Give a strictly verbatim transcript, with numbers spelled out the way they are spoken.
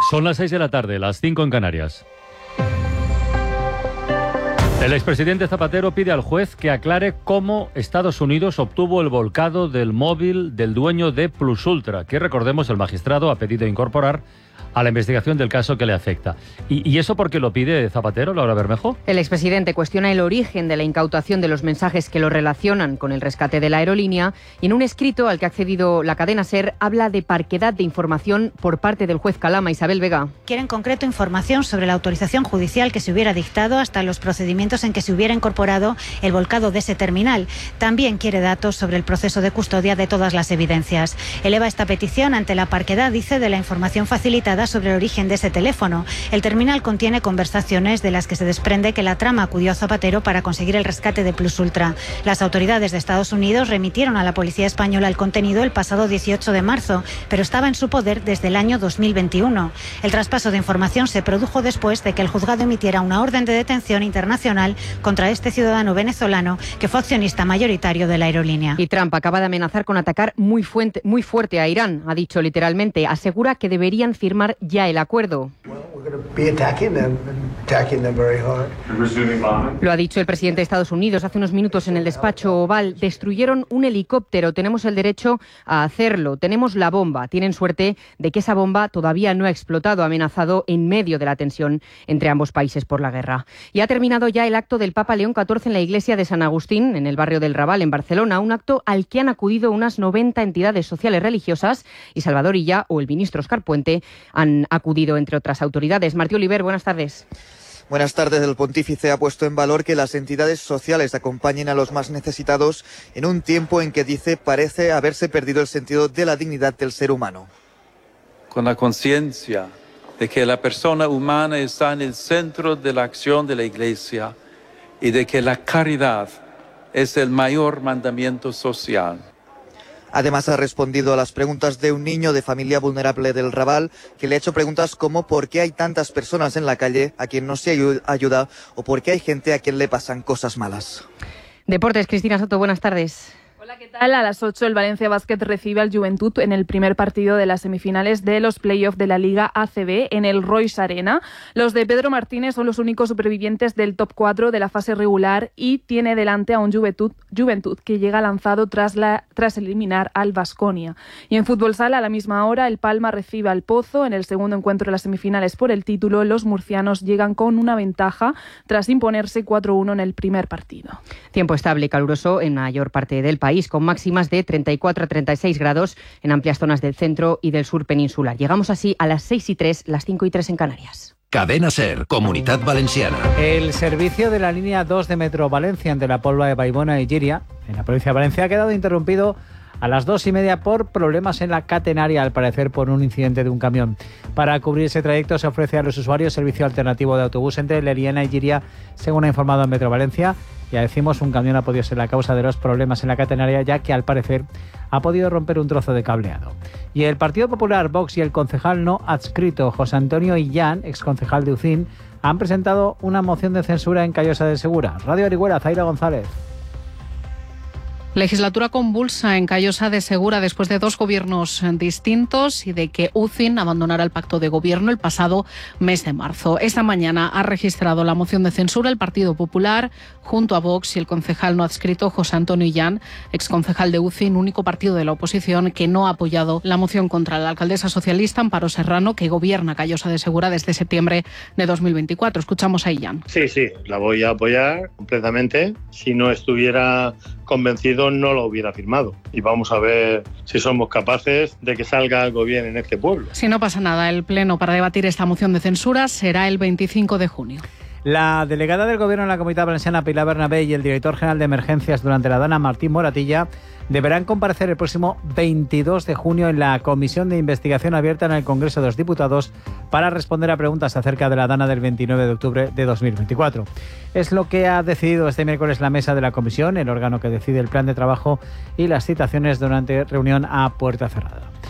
Son las seis de la tarde, las cinco en Canarias. El expresidente Zapatero pide al juez que aclare cómo Estados Unidos obtuvo el volcado del móvil del dueño de Plus Ultra, que, recordemos, el magistrado ha pedido incorporar a la investigación del caso que le afecta. ¿Y, y eso por qué lo pide Zapatero, Laura Bermejo? El expresidente cuestiona el origen de la incautación de los mensajes que lo relacionan con el rescate de la aerolínea y en un escrito al que ha accedido la cadena SER habla de parquedad de información por parte del juez Calama. Isabel Vega. Quiere en concreto información sobre la autorización judicial que se hubiera dictado hasta los procedimientos en que se hubiera incorporado el volcado de ese terminal. También quiere datos sobre el proceso de custodia de todas las evidencias. Eleva esta petición ante la parquedad, dice, de la información facilitada sobre el origen de ese teléfono. El terminal contiene conversaciones de las que se desprende que la trama acudió a Zapatero para conseguir el rescate de Plus Ultra. Las autoridades de Estados Unidos remitieron a la policía española el contenido el pasado dieciocho de marzo, pero estaba en su poder desde el año dos mil veintiuno. El traspaso de información se produjo después de que el juzgado emitiera una orden de detención internacional contra este ciudadano venezolano que fue accionista mayoritario de la aerolínea. Y Trump acaba de amenazar con atacar muy, fuente, muy fuerte a Irán. Ha dicho literalmente, asegura que deberían firmar ya el acuerdo. Lo ha dicho el presidente de Estados Unidos hace unos minutos en el despacho Oval. Destruyeron un helicóptero, tenemos el derecho a hacerlo, tenemos la bomba. Tienen suerte de que esa bomba todavía no ha explotado, ha amenazado en medio de la tensión entre ambos países por la guerra. Y ha terminado ya el acto del Papa León catorce en la iglesia de San Agustín, en el barrio del Raval, en Barcelona, un acto al que han acudido unas noventa entidades sociales religiosas y Salvador Illa o el ministro Óscar Puente han acudido, entre otras autoridades. Martí Oliver, buenas tardes. Buenas tardes. El pontífice ha puesto en valor que las entidades sociales acompañen a los más necesitados en un tiempo en que, dice, parece haberse perdido el sentido de la dignidad del ser humano. Con la conciencia de que la persona humana está en el centro de la acción de la Iglesia y de que la caridad es el mayor mandamiento social. Además, ha respondido a las preguntas de un niño de familia vulnerable del Raval, que le ha hecho preguntas como ¿por qué hay tantas personas en la calle a quien no se ayuda o por qué hay gente a quien le pasan cosas malas? Deportes, Cristina Soto, buenas tardes. Hola, ¿qué tal? A las ocho el Valencia Basket recibe al Juventud en el primer partido de las semifinales de los playoffs de la Liga A C B en el Royce Arena. Los de Pedro Martínez son los únicos supervivientes del top cuatro de la fase regular y tiene delante a un Juventud, Juventud que llega lanzado tras, la, tras eliminar al Baskonia. Y en fútbol sala, a la misma hora, el Palma recibe al Pozo. En el segundo encuentro de las semifinales por el título, los murcianos llegan con una ventaja tras imponerse cuatro uno en el primer partido. Tiempo estable y caluroso en mayor parte del país, con máximas de treinta y cuatro a treinta y seis grados en amplias zonas del centro y del sur peninsular. Llegamos así a las seis y tres, las cinco y tres en Canarias. Cadena SER, Comunitat Valenciana. El servicio de la línea dos de Metro Valencia entre la Pobla de Vallbona y Llíria, en la provincia de Valencia, ha quedado interrumpido a las dos y media por problemas en la catenaria, al parecer por un incidente de un camión. Para cubrir ese trayecto se ofrece a los usuarios servicio alternativo de autobús entre Leriana y Llíria, según ha informado en Metro Valencia. Ya decimos, un camión ha podido ser la causa de los problemas en la catenaria, ya que al parecer ha podido romper un trozo de cableado. Y el Partido Popular, Vox y el concejal no adscrito José Antonio Illán, exconcejal de Ucín, han presentado una moción de censura en Callosa de Segura. Radio Orihuela, Zaira González. Legislatura convulsa en Callosa de Segura después de dos gobiernos distintos y de que Ucín abandonara el pacto de gobierno el pasado mes de marzo. Esta mañana ha registrado la moción de censura el Partido Popular junto a Vox y el concejal no adscrito José Antonio Illán, exconcejal de Ucín, único partido de la oposición que no ha apoyado la moción contra la alcaldesa socialista Amparo Serrano, que gobierna Callosa de Segura desde septiembre de dos mil veinticuatro. Escuchamos a Illán. Sí, sí, la voy a apoyar completamente. Si no estuviera convencido, no lo hubiera firmado. Y vamos a ver si somos capaces de que salga algo bien en este pueblo. Si no pasa nada, el pleno para debatir esta moción de censura será el veinticinco de junio. La delegada del Gobierno en la Comunidad Valenciana, Pilar Bernabé, y el director general de Emergencias durante la Dana, Martín Moratilla, deberán comparecer el próximo veintidós de junio en la Comisión de Investigación abierta en el Congreso de los Diputados para responder a preguntas acerca de la Dana del veintinueve de octubre de dos mil veinticuatro. Es lo que ha decidido este miércoles la mesa de la comisión, el órgano que decide el plan de trabajo y las citaciones durante reunión a puerta cerrada.